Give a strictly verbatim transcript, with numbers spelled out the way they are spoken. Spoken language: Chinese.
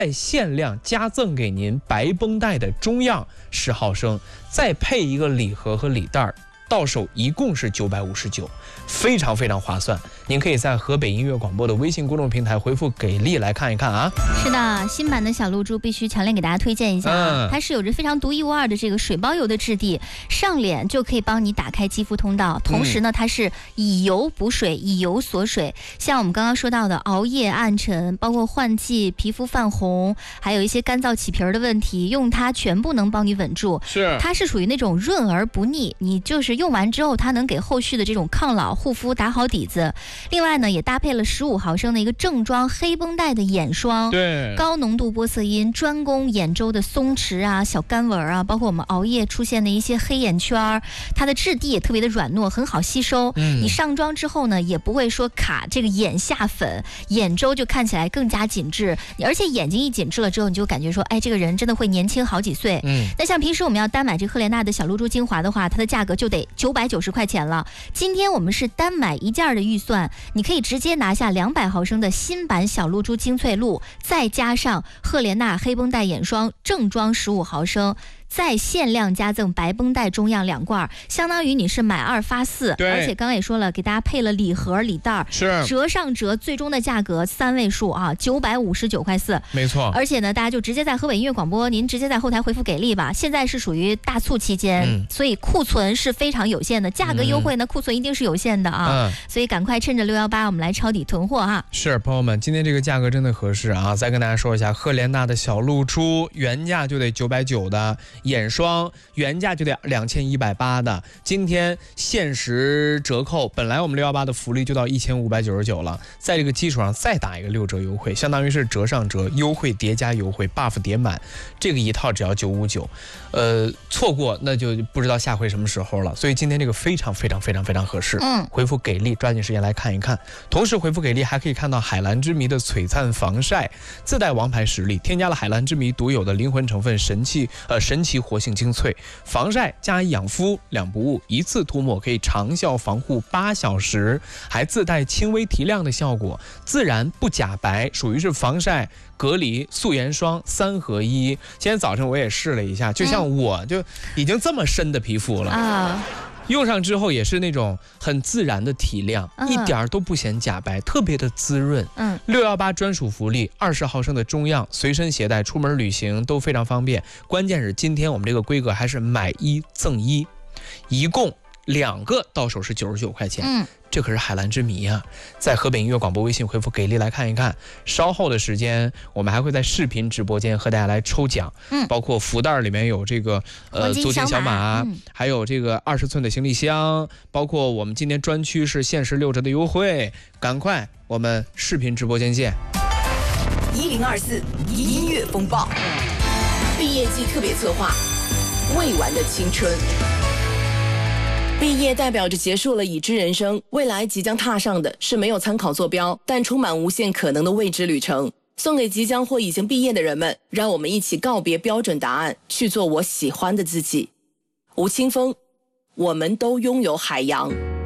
再限量加赠给您白绷带的中样十毫升，再配一个礼盒和礼袋，到手一共是九百五十九，非常非常划算。您可以在河北音乐广播的微信公众平台回复给力来看一看啊。 是的，新版的小露珠必须强烈给大家推荐一下啊、嗯、它是有着非常独一无二的这个水包油的质地，上脸就可以帮你打开肌肤通道，同时呢它是以油补水，以油锁水。像我们刚刚说到的熬夜暗沉，包括换季皮肤泛红，还有一些干燥起皮的问题，用它全部能帮你稳住。 是， 它是属于那种润而不腻，你就是用完之后它能给后续的这种抗老护肤打好底子。另外呢也搭配了十五毫升的一个正装黑绷带的眼霜， 对， 高浓度玻色因，专攻眼周的松弛啊、小干纹啊，包括我们熬夜出现的一些黑眼圈，它的质地也特别的软糯，很好吸收、嗯、你上妆之后呢也不会说卡这个眼下粉，眼周就看起来更加紧致，而且眼睛一紧致了之后，你就感觉说哎这个人真的会年轻好几岁。嗯，那像平时我们要单买这赫莲娜的小露珠精华的话，它的价格就得九百九十块钱了。今天我们是单买一件的预算，你可以直接拿下两百毫升的新版小露珠精粹露，再加上赫莲娜黑绷带眼霜正装十五毫升，再限量加赠白绷带中样两罐，相当于你是买二发四。而且刚刚也说了，给大家配了礼盒礼袋， 是折上折，最终的价格三位数啊，九百五十九块四， 没错。 而且呢，大家就直接在河北音乐广播，您直接在后台回复给力吧。现在是属于大促期间、嗯，所以库存是非常有限的，价格优惠呢，嗯、库存一定是有限的啊。嗯、所以赶快趁着六一八，我们来抄底囤货哈。 是，朋友们，今天这个价格真的合适啊！再跟大家说一下，赫莲娜的小露珠原价就得九百九的，眼霜原价就得两千一百八的，今天限时折扣，本来我们六一八的福利就到一千五百九十九了，在这个基础上再打一个六折优惠，相当于是折上折，优惠叠加优惠 ，buff 叠满，这个一套只要九百五十九，呃，错过那就不知道下回什么时候了。所以今天这个非常非常非常非常合适，嗯，回复给力，抓紧时间来看一看。同时回复给力还可以看到海蓝之谜的璀璨防晒，自带王牌实力，添加了海蓝之谜独有的灵魂成分神奇呃神奇活性精粹，防晒加养肤两不误，一次涂抹可以长效防护八小时，还自带轻微提亮的效果，自然不假白，属于是防晒隔离素颜霜三合一。今天早晨我也试了一下，就像我就已经这么深的皮肤了啊。用上之后也是那种很自然的提亮，嗯、一点都不显假白，特别的滋润。嗯，六一八专属福利，二十毫升的中样，随身携带，出门旅行都非常方便。关键是今天我们这个规格还是买一赠一，一共两个到手是九十九块钱。嗯。这可是海蓝之谜啊！在河北音乐广播微信回复给力来看一看。稍后的时间，我们还会在视频直播间和大家来抽奖，嗯，包括福袋里面有这个呃足金小马，嗯、还有这个二十寸的行李箱，包括我们今天专区是限时六折的优惠，赶快我们视频直播间见。 一零二四音乐风暴，毕业季特别策划，未完的青春。毕业代表着结束了已知人生，未来即将踏上的是没有参考坐标，但充满无限可能的未知旅程。送给即将或已经毕业的人们，让我们一起告别标准答案，去做我喜欢的自己。吴青峰，我们都拥有海洋。